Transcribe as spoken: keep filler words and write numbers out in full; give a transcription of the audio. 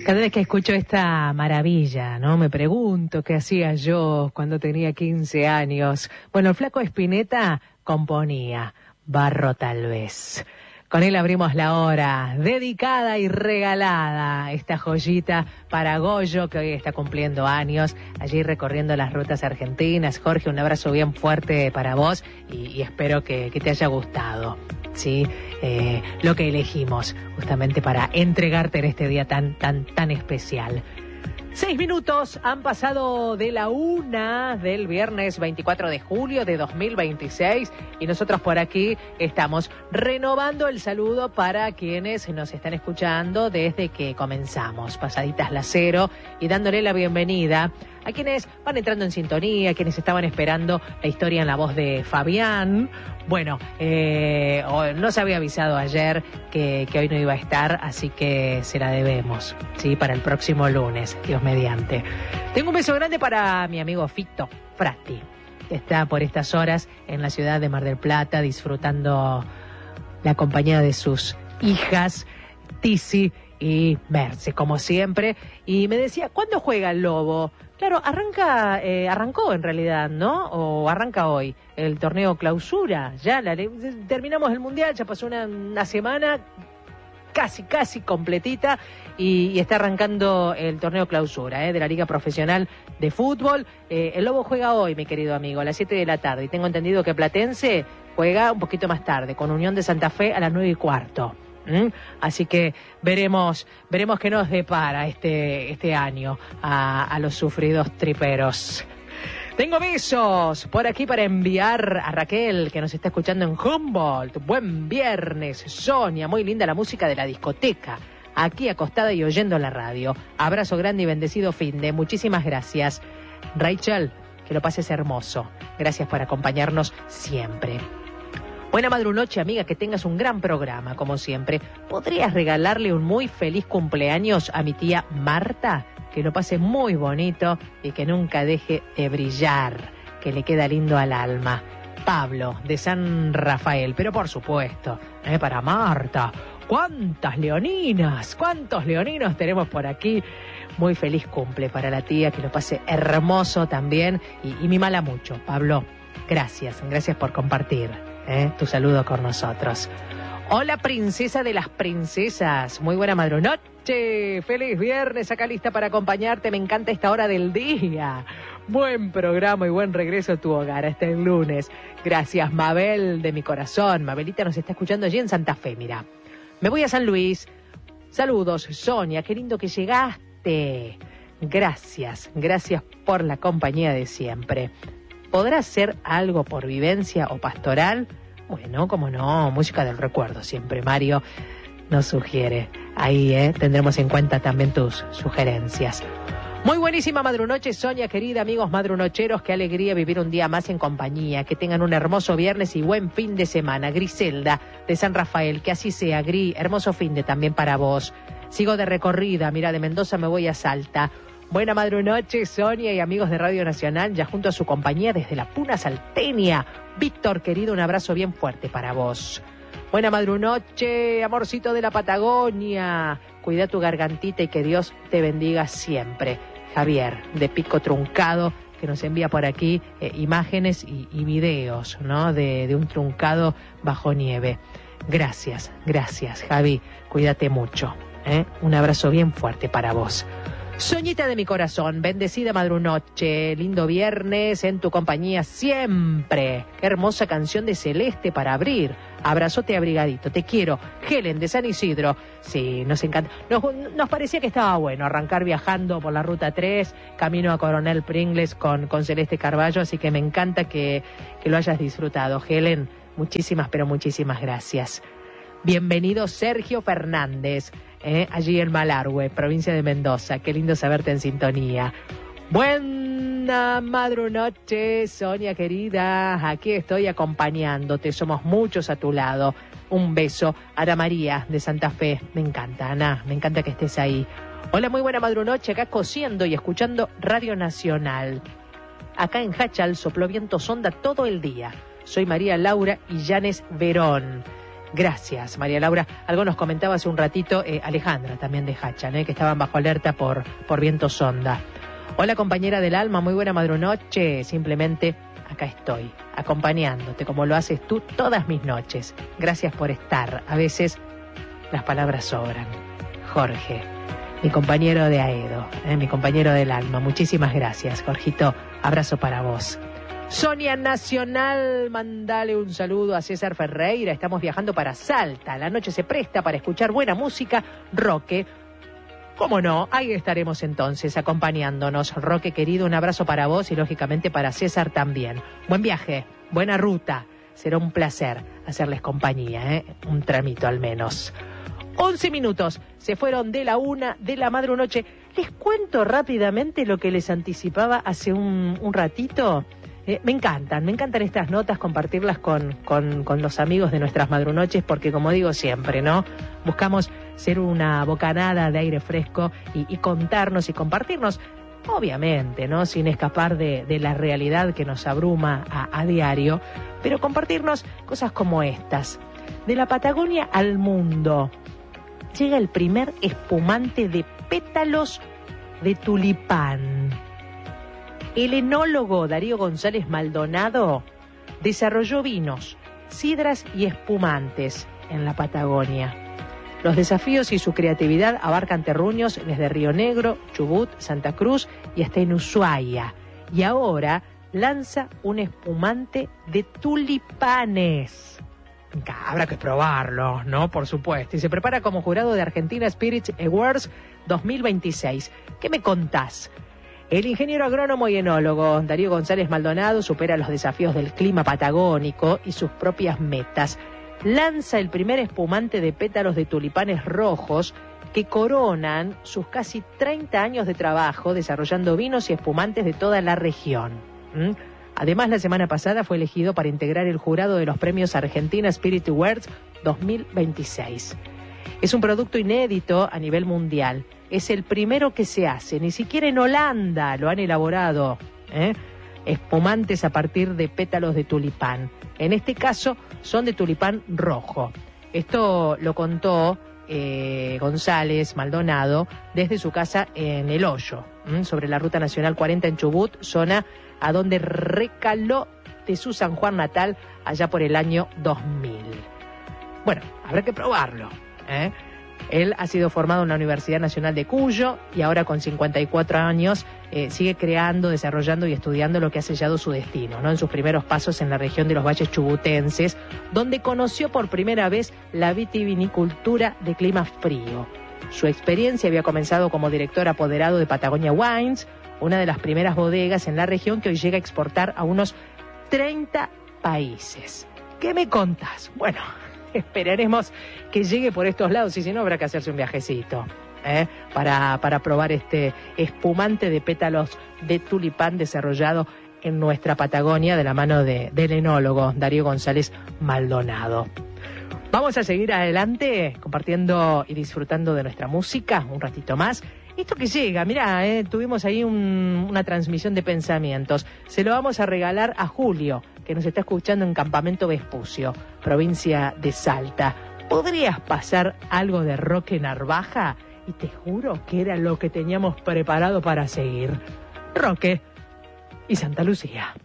Cada vez que escucho esta maravilla, ¿no? Me pregunto qué hacía yo cuando tenía quince años. Bueno, el flaco Spinetta componía Barro tal vez. Con él abrimos la hora, dedicada y regalada, esta joyita para Goyo, que hoy está cumpliendo años, allí recorriendo las rutas argentinas. Jorge, un abrazo bien fuerte para vos y, y espero que, que te haya gustado, ¿sí? Eh, lo que elegimos justamente para entregarte en este día tan, tan, tan especial. Seis minutos han pasado de la una del viernes veinticuatro de julio de dos mil veintiséis y nosotros por aquí estamos renovando el saludo para quienes nos están escuchando desde que comenzamos, pasaditas las cero, y dándole la bienvenida a quienes van entrando en sintonía, quienes estaban esperando la historia en la voz de Fabián. Bueno, eh, no se había avisado ayer que, que hoy no iba a estar, así que se la debemos, ¿sí? Para el próximo lunes, Dios mediante. Tengo un beso grande para mi amigo Fito Frati, que está por estas horas en la ciudad de Mar del Plata disfrutando la compañía de sus hijas, Tizi y Merce, como siempre. Y me decía, ¿cuándo juega el Lobo? Claro, arranca, eh, arrancó en realidad, ¿no? O arranca hoy el torneo clausura. Ya la, terminamos el mundial, ya pasó una, una semana casi, casi completita y, y está arrancando el torneo clausura, ¿eh? De la Liga Profesional de Fútbol. Eh, el Lobo juega hoy, mi querido amigo, a las siete de la tarde. Y tengo entendido que Platense juega un poquito más tarde, con Unión de Santa Fe a las nueve y cuarto. ¿Mm? Así que veremos veremos qué nos depara este este año a, a los sufridos triperos. Tengo besos por aquí para enviar a Raquel, que nos está escuchando en Humboldt. Buen viernes, Sonia, muy linda la música de la discoteca, aquí acostada y oyendo la radio. Abrazo grande y bendecido fin de, muchísimas gracias. Rachel, que lo pases hermoso, gracias por acompañarnos siempre. Buena madrunoche, amiga, que tengas un gran programa, como siempre. ¿Podrías regalarle un muy feliz cumpleaños a mi tía Marta? Que lo pase muy bonito y que nunca deje de brillar, que le queda lindo al alma. Pablo, de San Rafael, pero por supuesto, ¿eh? Para Marta. ¿Cuántas leoninas? ¿Cuántos leoninos tenemos por aquí? Muy feliz cumple para la tía, que lo pase hermoso también y, y mimala mucho, Pablo. Gracias, gracias por compartir. ¿Eh? Tu saludo con nosotros. Hola, princesa de las princesas. Muy buena madrunoche. Feliz viernes, acá lista para acompañarte. Me encanta esta hora del día. Buen programa y buen regreso a tu hogar hasta el lunes. Gracias, Mabel, de mi corazón. Mabelita nos está escuchando allí en Santa Fe, mira. Me voy a San Luis. Saludos, Sonia, qué lindo que llegaste. Gracias, gracias por la compañía de siempre. ¿Podrá ser algo por vivencia o pastoral? Bueno, como no, música del recuerdo siempre, Mario nos sugiere. Ahí eh, tendremos en cuenta también tus sugerencias. Muy buenísima madrunoche, Sonia, querida, amigos madrunocheros, qué alegría vivir un día más en compañía. Que tengan un hermoso viernes y buen fin de semana. Griselda, de San Rafael, que así sea, Gri, hermoso fin de también para vos. Sigo de recorrida, mira, de Mendoza me voy a Salta. Buena madrunoche, Sonia y amigos de Radio Nacional, ya junto a su compañía desde la Puna Salteña. Víctor, querido, un abrazo bien fuerte para vos. Buena madrunoche, amorcito de la Patagonia. Cuida tu gargantita y que Dios te bendiga siempre. Javier, de Pico Truncado, que nos envía por aquí eh, imágenes y, y videos, ¿no? De, de un truncado bajo nieve. Gracias, gracias, Javi. Cuídate mucho, ¿eh? Un abrazo bien fuerte para vos. Soñita de mi corazón, bendecida madrunoche, lindo viernes en tu compañía siempre. Qué hermosa canción de Celeste para abrir. Abrazote abrigadito, te quiero. Helen de San Isidro. Sí, nos encanta. Nos, nos parecía que estaba bueno arrancar viajando por la ruta tres, camino a Coronel Pringles con, con Celeste Carballo, así que me encanta que, que lo hayas disfrutado. Helen, muchísimas, pero muchísimas gracias. Bienvenido Sergio Fernández. Eh, allí en Malargüe, provincia de Mendoza. Qué lindo saberte en sintonía. Buena madrunoche, Sonia querida. Aquí estoy acompañándote. Somos muchos a tu lado. Un beso. Ana María de Santa Fe. Me encanta, Ana. Me encanta que estés ahí. Hola, muy buena madrunoche. Acá cosiendo y escuchando Radio Nacional. Acá en Hachal sopló viento sonda todo el día. Soy María Laura y Yanes Verón. Gracias, María Laura. Algo nos comentaba hace un ratito eh, Alejandra, también de Hachan, eh, que estaban bajo alerta por, por viento sonda. Hola, compañera del alma, muy buena madrunoche. Simplemente acá estoy, acompañándote como lo haces tú todas mis noches. Gracias por estar. A veces las palabras sobran. Jorge, mi compañero de Aedo, eh, mi compañero del alma. Muchísimas gracias, Jorgito. Abrazo para vos. Sonia Nacional, mandale un saludo a César Ferreira. Estamos viajando para Salta. La noche se presta para escuchar buena música. Roque, ¿cómo no? Ahí estaremos entonces acompañándonos. Roque querido, un abrazo para vos y lógicamente para César también. Buen viaje, buena ruta. Será un placer hacerles compañía, ¿eh? Un tramito al menos. once minutos, se fueron de la una de la madrunoche. Les cuento rápidamente lo que les anticipaba hace un, un ratito. Eh, me encantan, me encantan estas notas, compartirlas con, con, con los amigos de nuestras madrunoches, porque como digo siempre, ¿no? Buscamos ser una bocanada de aire fresco y, y contarnos y compartirnos, obviamente, ¿no? Sin escapar de, de la realidad que nos abruma a, a diario, pero compartirnos cosas como estas. De la Patagonia al mundo, llega el primer espumante de pétalos de tulipán. El enólogo Darío González Maldonado desarrolló vinos, sidras y espumantes en la Patagonia. Los desafíos y su creatividad abarcan terruños desde Río Negro, Chubut, Santa Cruz y hasta en Ushuaia. Y ahora lanza un espumante de tulipanes. Habrá que probarlo, ¿no? Por supuesto. Y se prepara como jurado de Argentina Spirit Awards dos mil veintiséis. ¿Qué me contás? El ingeniero agrónomo y enólogo Darío González Maldonado supera los desafíos del clima patagónico y sus propias metas. Lanza el primer espumante de pétalos de tulipanes rojos que coronan sus casi treinta años de trabajo desarrollando vinos y espumantes de toda la región. ¿Mm? Además, la semana pasada fue elegido para integrar el jurado de los premios Argentina Spirit Awards dos mil veintiséis. Es un producto inédito a nivel mundial. Es el primero que se hace. Ni siquiera en Holanda lo han elaborado. ¿eh? Espumantes a partir de pétalos de tulipán. En este caso, son de tulipán rojo. Esto lo contó eh, González Maldonado desde su casa en El Hoyo, ¿m? sobre la Ruta Nacional cuarenta en Chubut, zona a donde recaló de su San Juan natal allá por el año dos mil. Bueno, habrá que probarlo, ¿eh? Él ha sido formado en la Universidad Nacional de Cuyo y ahora con cincuenta y cuatro años eh, sigue creando, desarrollando y estudiando lo que ha sellado su destino, ¿no? En sus primeros pasos en la región de los valles chubutenses, donde conoció por primera vez la vitivinicultura de clima frío. Su experiencia había comenzado como director apoderado de Patagonia Wines, una de las primeras bodegas en la región que hoy llega a exportar a unos treinta países. ¿Qué me contás? Bueno, esperaremos que llegue por estos lados y si no habrá que hacerse un viajecito ¿eh? para, para probar este espumante de pétalos de tulipán desarrollado en nuestra Patagonia de la mano de, del enólogo Darío González Maldonado. Vamos a seguir adelante compartiendo y disfrutando de nuestra música un ratito más. Esto que llega, mirá, eh, tuvimos ahí un, una transmisión de pensamientos. Se lo vamos a regalar a Julio, que nos está escuchando en Campamento Vespucio, provincia de Salta. ¿Podrías pasar algo de Roque Narvaja? Y te juro que era lo que teníamos preparado para seguir. Roque y Santa Lucía.